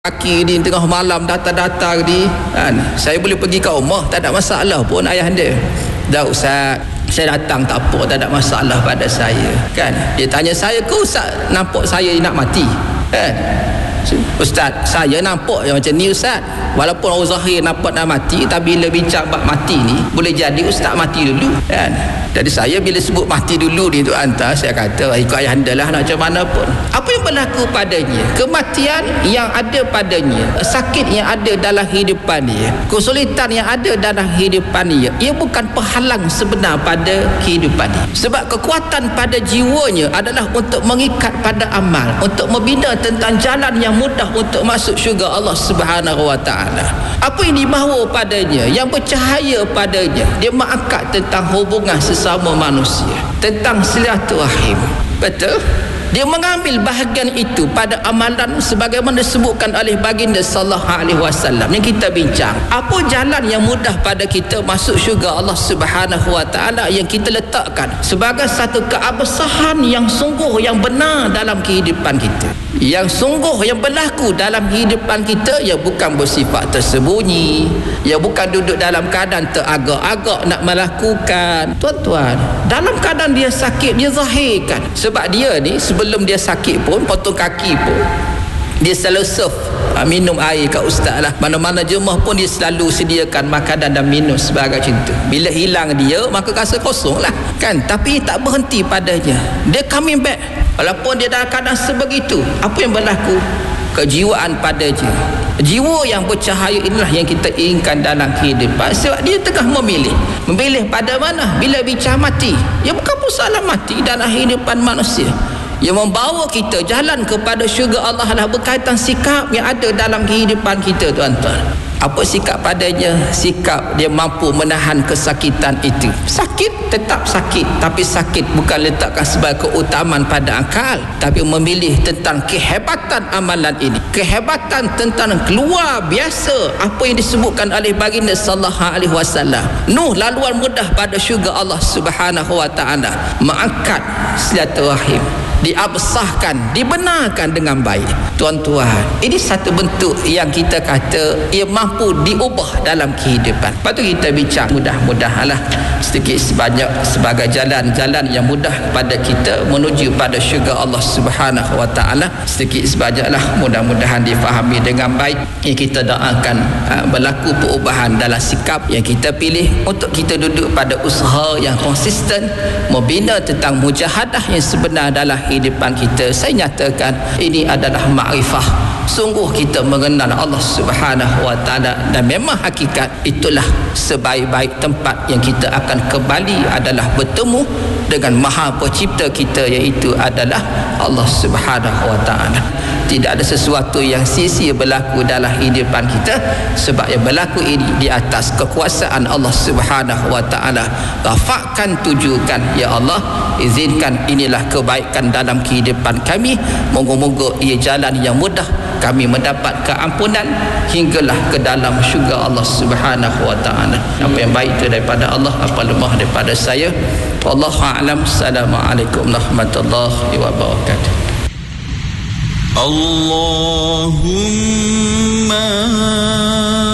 kaki ni tengah malam datang-datang ni kan, saya boleh pergi ke rumah, tak ada masalah pun ayah anda. Dah Ustaz, saya datang tak apa, tak ada masalah pada saya kan. Dia tanya saya, ke Ustaz nampak saya nak mati kan? Ustaz, saya nampak yang macam ni Ustaz, walaupun orang zahir nampak nak mati, tapi bila bincang bab mati ni, boleh jadi Ustaz mati dulu kan. Jadi saya bila sebut mati dulu ni tu hantar, saya kata ikut ayah anda lah nak macam mana pun. Apa yang berlaku padanya, kematian yang ada padanya, sakit yang ada dalam kehidupan dia, kesulitan yang ada dalam kehidupan dia, ia bukan penghalang sebenar pada kehidupan dia. Sebab kekuatan pada jiwanya adalah untuk mengikat pada amal, untuk membina tentang jalan yang mudah untuk masuk syurga Allah Subhanahu wa taala. Apa yang dimahu padanya, yang bercahaya padanya, dia mengangkat tentang hubungan sesama manusia, tentang silaturahim. Betul? Dia mengambil bahagian itu pada amalan sebagaimana disebutkan oleh baginda sallallahu alaihi wasallam yang kita bincang. Apa jalan yang mudah pada kita masuk syurga Allah Subhanahu wa taala yang kita letakkan sebagai satu keabsahan yang sungguh, yang benar dalam kehidupan kita, yang sungguh, yang berlaku dalam kehidupan kita, yang bukan bersifat tersembunyi, yang bukan duduk dalam keadaan teragak-agak nak melakukan. Tuan-tuan, dalam keadaan dia sakit, dia zahirkan. Sebab dia ni sebelum dia sakit pun, potong kaki pun, dia selalu serve minum air kat ustaz lah. Mana-mana jemaah pun dia selalu sediakan makanan dan minum sebagai cinta. Bila hilang dia, maka rasa kosong lah kan. Tapi tak berhenti padanya, dia coming back. Walaupun dia dalam keadaan sebegitu, apa yang berlaku? Kejiwaan padanya, jiwa yang bercahaya inilah yang kita inginkan dalam kehidupan. Sebab dia tengah memilih pada mana. Bila bicara mati, ia bukan persoalan mati dalam kehidupan manusia. Yang membawa kita jalan kepada syurga Allah adalah berkaitan sikap yang ada dalam kehidupan kita, tuan-tuan. Apa sikap padanya? Sikap dia mampu menahan kesakitan itu. Sakit tetap sakit, tapi sakit bukan letakkan sebagai keutamaan pada akal, tapi memilih tentang kehebatan amalan ini, kehebatan tentang keluar biasa apa yang disebutkan oleh baginda sallallahu alaihi wasallam. Nuh laluan mudah pada syurga Allah Subhanahu wa taala, mengangkat silaturahim, diabsahkan, dibenarkan dengan baik. Tuan-tuan, ini satu bentuk yang kita kata ia mampu diubah dalam kehidupan. Lepas tu kita bincang, mudah-mudahanlah sedikit sebanyak sebagai jalan-jalan yang mudah pada kita menuju pada syurga Allah Subhanahu wa taala. Sedikit sebanyaklah mudah-mudahan difahami dengan baik. Yang kita doakan berlaku perubahan dalam sikap yang kita pilih untuk kita duduk pada usaha yang konsisten membina tentang mujahadah yang sebenar dalam kehidupan kita. Saya nyatakan ini adalah makrifah. Sungguh kita mengenal Allah Subhanahu wa taala, dan memang hakikat itulah sebaik-baik tempat yang kita akan kembali adalah bertemu dengan Maha Pencipta kita, iaitu adalah Allah Subhanahu wa taala. Tidak ada sesuatu yang sia-sia berlaku dalam kehidupan kita, sebab yang berlaku ini di atas kekuasaan Allah Subhanahu wa taala. Rafaqkan, tujukan ya Allah, izinkan inilah kebaikan dalam kehidupan kami. Moga-moga ia jalan yang mudah kami mendapat keampunan hinggalah ke dalam syurga Allah Subhanahu wa taala. Apa yang baik itu daripada Allah, apa lemah daripada saya. Wallahu a'lam. Assalamualaikum warahmatullahi wabarakatuh. Allahumma